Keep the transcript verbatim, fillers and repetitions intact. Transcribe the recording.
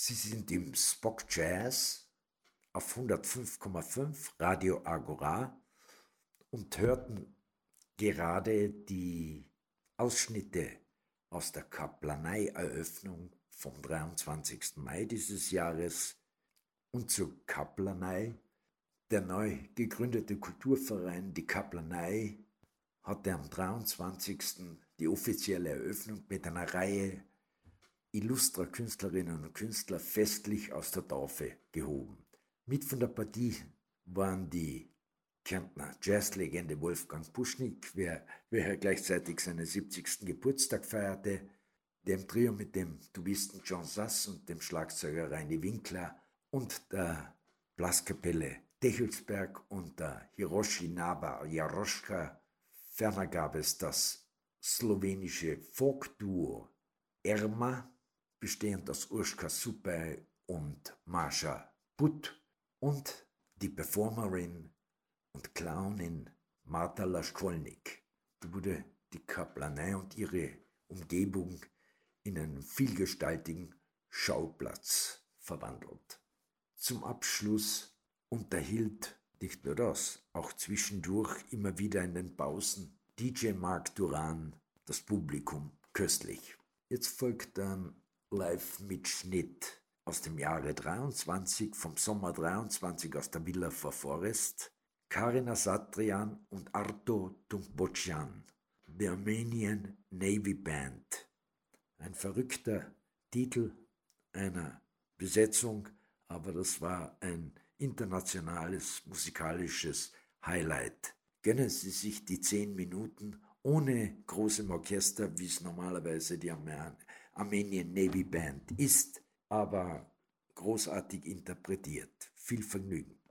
Sie sind im Spock Jazz auf hundertfünf Komma fünf Radio Agora und hörten gerade die Ausschnitte aus der Kaplanei-Eröffnung vom dreiundzwanzigsten Mai dieses Jahres. Und zur Kaplanei, der neu gegründete Kulturverein Die Kaplanei hatte am dreiundzwanzigsten die offizielle Eröffnung mit einer Reihe illustrer Künstlerinnen und Künstler festlich aus der Taufe gehoben. Mit von der Partie waren die Kärntner Jazzlegende Wolfgang Puschnik, wer, welcher gleichzeitig seinen siebzigsten Geburtstag feierte, dem Trio mit dem Tubisten John Sass und dem Schlagzeuger Reini Winkler und der Blaskapelle Techelsberg und der Hiroshi Naba Jaroschka. Ferner gab es das slowenische Folk-Duo Erma, bestehend aus Urška Supaj und Maša Put, und die Performerin und Clownin Marta Laškolník. Da wurde die Kaplanei und ihre Umgebung in einen vielgestaltigen Schauplatz verwandelt. Zum Abschluss unterhielt nicht nur das, auch zwischendurch immer wieder in den Pausen D J Mark Duran das Publikum köstlich. Jetzt folgt dann Live-Mitschnitt aus dem Jahre dreiundzwanzig, vom Sommer dreiundzwanzig aus der Villa for Forest, Karina Satrian und Arto Tunkbocsian, The Armenian Navy Band. Ein verrückter Titel einer Besetzung, aber das war ein internationales musikalisches Highlight. Gönnen Sie sich die zehn Minuten ohne großem Orchester, wie es normalerweise die Armenian Navy Band ist, aber großartig interpretiert. Viel Vergnügen.